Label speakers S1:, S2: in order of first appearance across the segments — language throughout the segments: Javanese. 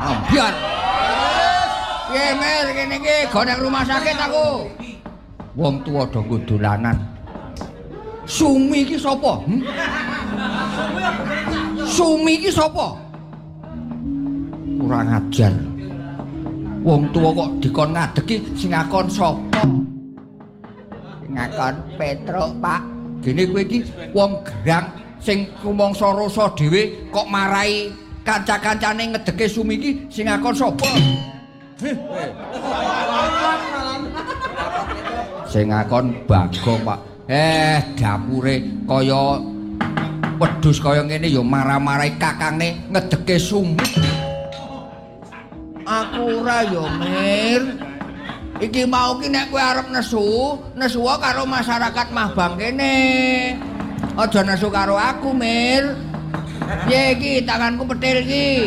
S1: Ambiar. Piye Mir kene iki golek rumah sakit aku. Wong tuwa do nggo dolanan. Sumi iki sapa? Sumi iki sapa? Kurang ajar. Wong tuwa kok dikon ngadegi sing ngakon sapa? Ngakon Petruk, Pak. Dene kowe iki wong gerang sing rumangsa rasa dhewe kok marai kanca-kancane ngedeke Sumi iki sing ngakon sapa? Sing ngakon Bagong, Pak. Dapure kaya wedhus kaya ngene ya marah-marahi kakangne ngedeke Sumi. Aku ora ya, Mir. Iki mau ki nek kowe arep nesu karo masyarakat Mahbang kene. Aja nesu karo aku, Mir. Piye iki tanganku petil iki.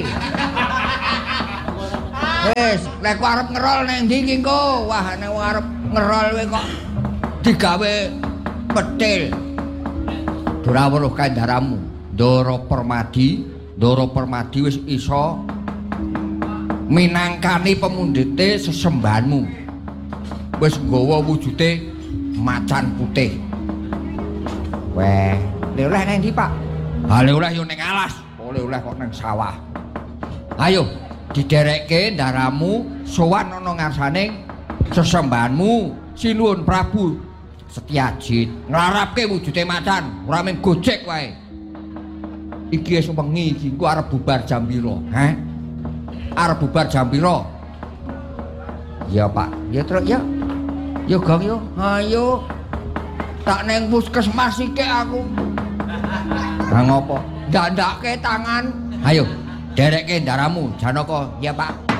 S1: Wis, nek kowe arep ngerol nang ndi iki engko? Wah, nek arep ngerol kowe kok digawe petil. Ora weruh kandharamu. Ndara Permadi wis iso minangkani pemundhite sesembahanmu. Wis nggawa wujude macan putih. Weh, oleh nang ndi, Pak? Ha oleh yo ning alas, oleh kok nang sawah. Ayo, diderekke ndaramu sowan ana ngarsane sesembahanmu Sinuwun Prabu Setyajid. Nglarapke wujude macan, ora mung gojek wae. Iki wis wengi iki, engko arep bubar jam pira? Arep bubar jam pira? Ya, Pak. Ya, Truk, ya. Yo Gong yo, ayo. Tak neng puskesmas iki aku. Lah ngopo? Ndandake tangan. Ayo, derekke ndaramu Janaka. Ya, Pak.